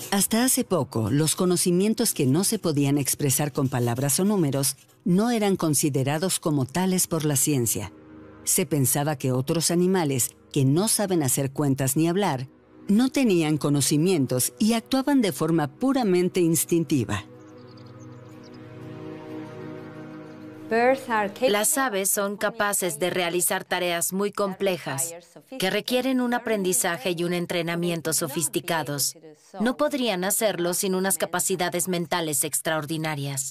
Hasta hace poco, los conocimientos que no se podían expresar con palabras o números no eran considerados como tales por la ciencia. Se pensaba que otros animales, que no saben hacer cuentas ni hablar, no tenían conocimientos y actuaban de forma puramente instintiva. Las aves son capaces de realizar tareas muy complejas que requieren un aprendizaje y un entrenamiento sofisticados. No podrían hacerlo sin unas capacidades mentales extraordinarias.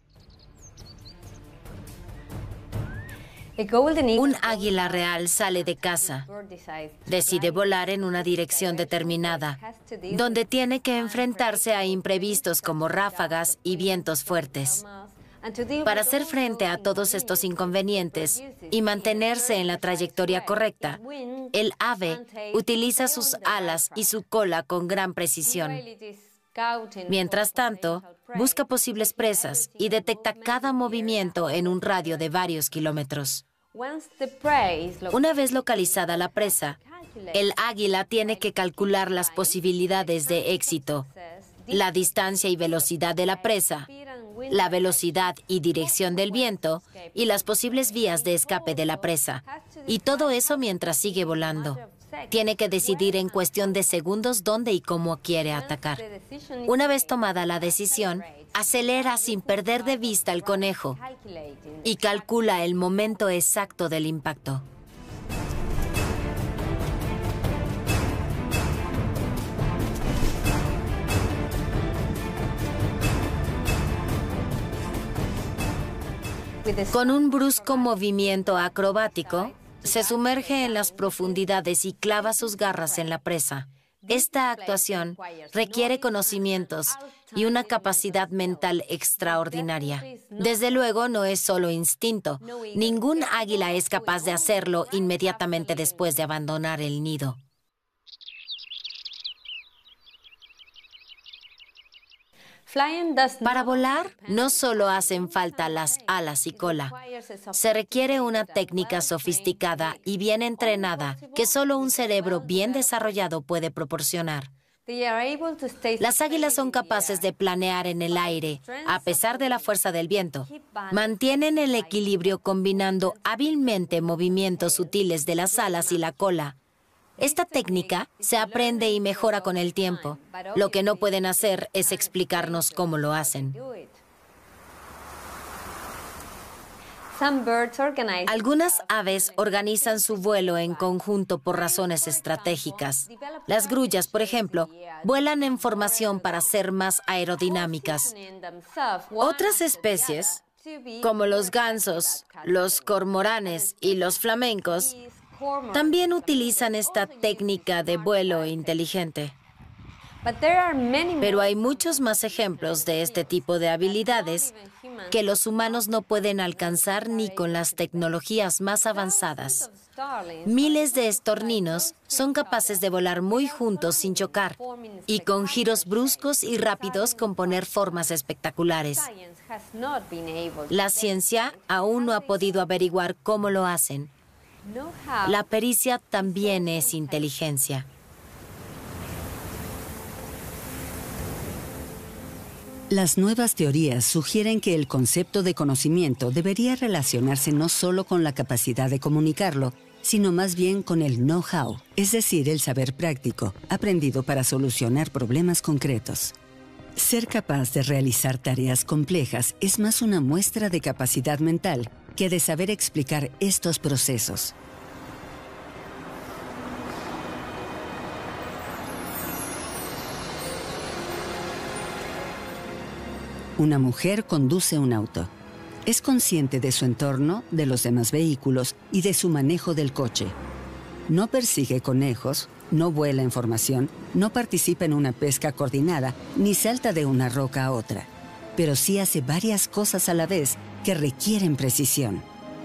Un águila real sale de caza. Decide volar en una dirección determinada, donde tiene que enfrentarse a imprevistos como ráfagas y vientos fuertes. Para hacer frente a todos estos inconvenientes y mantenerse en la trayectoria correcta, el ave utiliza sus alas y su cola con gran precisión. Mientras tanto, busca posibles presas y detecta cada movimiento en un radio de varios kilómetros. Una vez localizada la presa, el águila tiene que calcular las posibilidades de éxito, la distancia y velocidad de la presa, la velocidad y dirección del viento y las posibles vías de escape de la presa. Y todo eso mientras sigue volando. Tiene que decidir en cuestión de segundos dónde y cómo quiere atacar. Una vez tomada la decisión, acelera sin perder de vista al conejo y calcula el momento exacto del impacto. Con un brusco movimiento acrobático, se sumerge en las profundidades y clava sus garras en la presa. Esta actuación requiere conocimientos y una capacidad mental extraordinaria. Desde luego, no es solo instinto. Ningún águila es capaz de hacerlo inmediatamente después de abandonar el nido. Para volar, no solo hacen falta las alas y cola. Se requiere una técnica sofisticada y bien entrenada que solo un cerebro bien desarrollado puede proporcionar. Las águilas son capaces de planear en el aire, a pesar de la fuerza del viento. Mantienen el equilibrio combinando hábilmente movimientos sutiles de las alas y la cola. Esta técnica se aprende y mejora con el tiempo. Lo que no pueden hacer es explicarnos cómo lo hacen. Algunas aves organizan su vuelo en conjunto por razones estratégicas. Las grullas, por ejemplo, vuelan en formación para ser más aerodinámicas. Otras especies, como los gansos, los cormoranes y los flamencos, también utilizan esta técnica de vuelo inteligente. Pero hay muchos más ejemplos de este tipo de habilidades que los humanos no pueden alcanzar ni con las tecnologías más avanzadas. Miles de estorninos son capaces de volar muy juntos sin chocar y con giros bruscos y rápidos componer formas espectaculares. La ciencia aún no ha podido averiguar cómo lo hacen. La pericia también es inteligencia. Las nuevas teorías sugieren que el concepto de conocimiento debería relacionarse no solo con la capacidad de comunicarlo, sino más bien con el know-how, es decir, el saber práctico, aprendido para solucionar problemas concretos. Ser capaz de realizar tareas complejas es más una muestra de capacidad mental que de saber explicar estos procesos. Una mujer conduce un auto. Es consciente de su entorno, de los demás vehículos y de su manejo del coche. No persigue conejos, no vuela en formación, no participa en una pesca coordinada, ni salta de una roca a otra. Pero sí hace varias cosas a la vez que requieren precisión.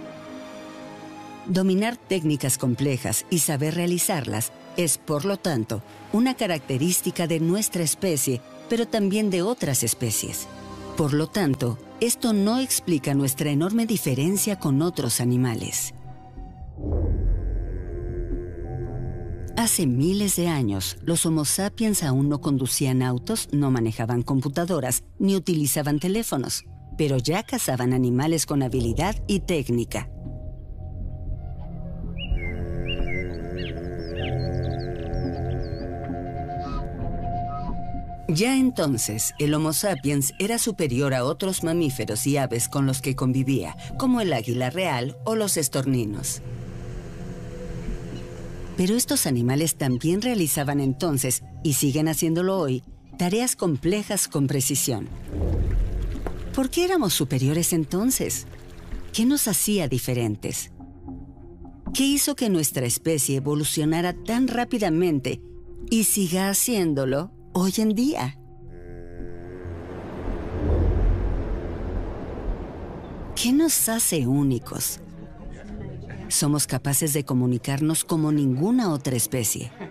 Dominar técnicas complejas y saber realizarlas es, por lo tanto, una característica de nuestra especie, pero también de otras especies. Por lo tanto, esto no explica nuestra enorme diferencia con otros animales. Hace miles de años, los Homo sapiens aún no conducían autos, no manejaban computadoras, ni utilizaban teléfonos, pero ya cazaban animales con habilidad y técnica. Ya entonces, el Homo sapiens era superior a otros mamíferos y aves con los que convivía, como el águila real o los estorninos. Pero estos animales también realizaban entonces, y siguen haciéndolo hoy, tareas complejas con precisión. ¿Por qué éramos superiores entonces? ¿Qué nos hacía diferentes? ¿Qué hizo que nuestra especie evolucionara tan rápidamente y siga haciéndolo hoy en día? ¿Qué nos hace únicos? Somos capaces de comunicarnos como ninguna otra especie.